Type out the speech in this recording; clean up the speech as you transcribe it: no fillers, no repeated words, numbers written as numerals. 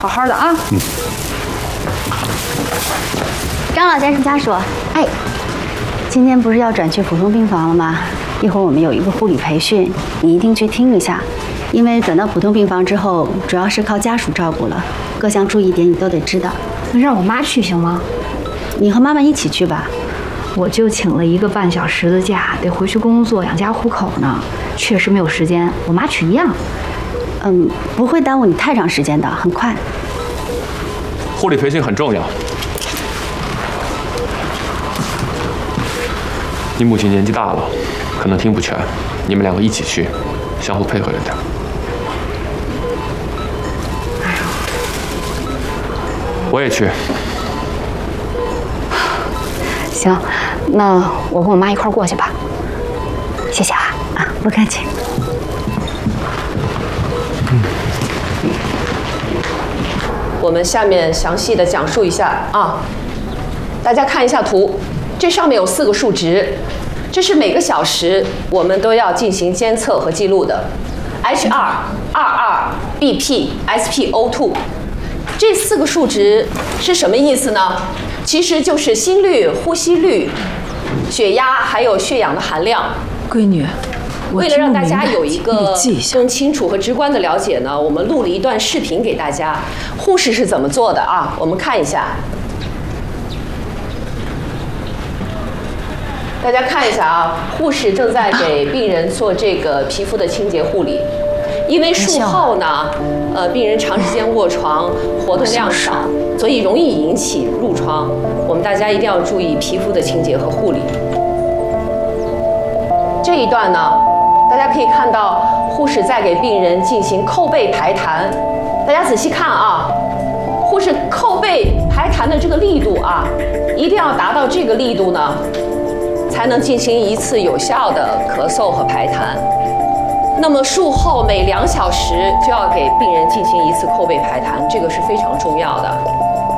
好好的啊。 张老先生家属，哎，今天不是要转去普通病房了吗？一会儿我们有一个护理培训，你一定去听一下。因为转到普通病房之后，主要是靠家属照顾了，各项注意点你都得知道。 那让我妈去行吗？ 你和妈妈一起去吧。 我就请了1个半小时的假，得回去工作养家糊口呢，确实没有时间。我妈去一样。 不会耽误你太长时间的，很快。 护理培训很重要。你母亲年纪大了，可能听不全，你们2个一起去，相互配合着点。我也去。 行，那我跟我妈一块儿过去吧。谢谢啊。 啊，不客气。 我们下面详细的讲述一下啊，大家看一下图，这上面有4个数值，这是每个小时我们都要进行监测和记录的 ，HR、RR、BP、SpO2， 这4个数值是什么意思呢？其实就是心率、呼吸率、血压还有血氧的含量。 闺女。 为了让大家有一个更清楚和直观的了解呢，我们录了一段视频给大家，护士是怎么做的啊？我们看一下，大家看一下啊，护士正在给病人做这个皮肤的清洁护理。因为术后呢，病人长时间卧床，活动量少，所以容易引起褥疮。我们大家一定要注意皮肤的清洁和护理。这一段呢，大家可以看到护士在给病人进行扣背排痰，大家仔细看啊，护士扣背排痰的这个力度啊，一定要达到这个力度呢，才能进行一次有效的咳嗽和排痰。那么术后每2小时就要给病人进行一次扣背排痰，这个是非常重要的。